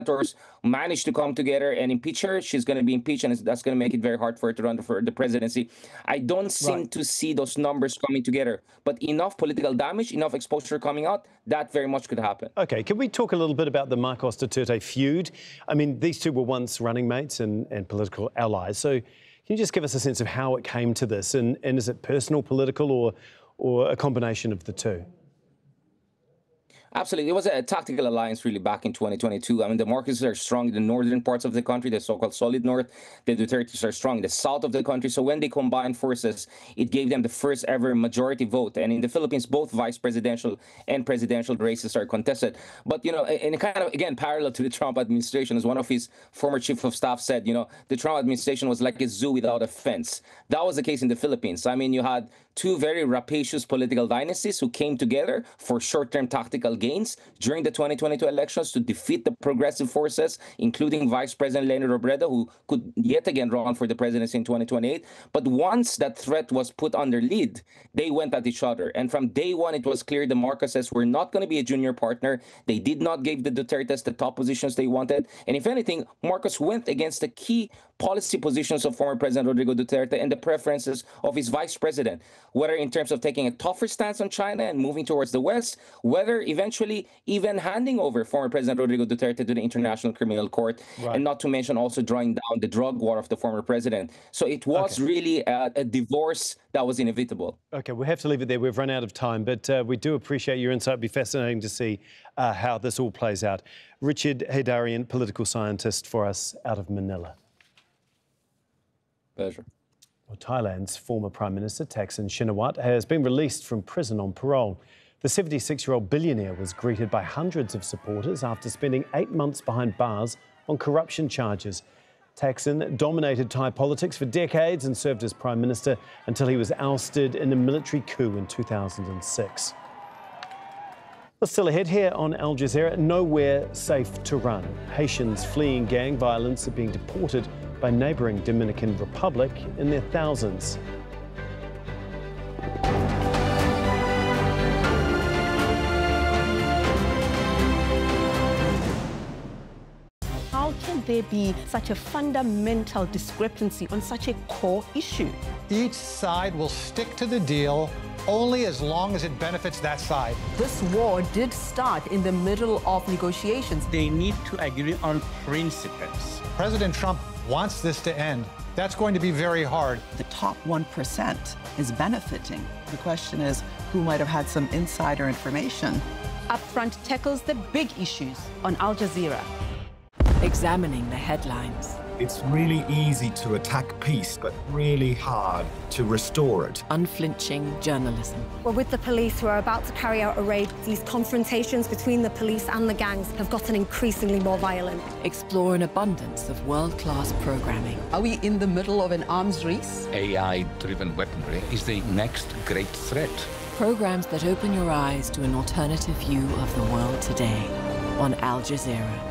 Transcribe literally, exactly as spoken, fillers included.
senators manage to come together and impeach her, she's going to be impeached, and that's going to make it very hard for her to run for the presidency. I don't seem Right. to see those numbers coming together, but enough political damage, enough exposure coming out, that very much could happen. OK, can we talk a little bit about the Marcos Duterte feud? I mean, these two were once running mates and, and political allies. So can you just give us a sense of how it came to this? And, and is it personal, political, or, or a combination of the two? Absolutely. It was a tactical alliance really back in twenty twenty-two. I mean, the Marcoses are strong in the northern parts of the country, the so-called solid north. The Dutertes are strong in the south of the country. So when they combined forces, it gave them the first ever majority vote. And in the Philippines, both vice presidential and presidential races are contested. But, you know, in kind of, again, parallel to the Trump administration, as one of his former chief of staff said, you know, the Trump administration was like a zoo without a fence. That was the case in the Philippines. I mean, you had two very rapacious political dynasties who came together for short-term tactical gains during the twenty twenty-two elections to defeat the progressive forces, including Vice President Leni Robredo, who could yet again run for the presidency in twenty twenty-eight. But once that threat was put under lead, they went at each other. And from day one, it was clear the Marcoses were not going to be a junior partner. They did not give the Dutertes the top positions they wanted. And if anything, Marcos went against the key policy positions of former President Rodrigo Duterte and the preferences of his vice president, whether in terms of taking a tougher stance on China and moving towards the West, whether eventually even handing over former President Rodrigo Duterte to the International Criminal Court, Right. and not to mention also drawing down the drug war of the former president. So it was Okay. really a, a divorce that was inevitable. OK, we'll have to leave it there. We've run out of time, but uh, we do appreciate your insight. It'd be fascinating to see uh, how this all plays out. Richard Heydarian, political scientist for us out of Manila. Pleasure. Well, Thailand's former Prime Minister Thaksin Shinawatra has been released from prison on parole. The seventy-six-year-old billionaire was greeted by hundreds of supporters after spending eight months behind bars on corruption charges. Thaksin dominated Thai politics for decades and served as Prime Minister until he was ousted in a military coup in two thousand six. Well, still ahead here on Al Jazeera, nowhere safe to run. Haitians fleeing gang violence are being deported by neighbouring Dominican Republic in their thousands. How can there be such a fundamental discrepancy on such a core issue? Each side will stick to the deal only as long as it benefits that side. This war did start in the middle of negotiations. They need to agree on principles. President Trump wants this to end. That's going to be very hard. The top one percent is benefiting. The question is, who might have had some insider information? Upfront tackles the big issues on Al Jazeera. Examining the headlines. It's really easy to attack peace, but really hard to restore it. Unflinching journalism. Well, with the police who are about to carry out a raid, these confrontations between the police and the gangs have gotten increasingly more violent. Explore an abundance of world-class programming. Are we in the middle of an arms race? A I-driven weaponry is the next great threat. Programs that open your eyes to an alternative view of the world today on Al Jazeera.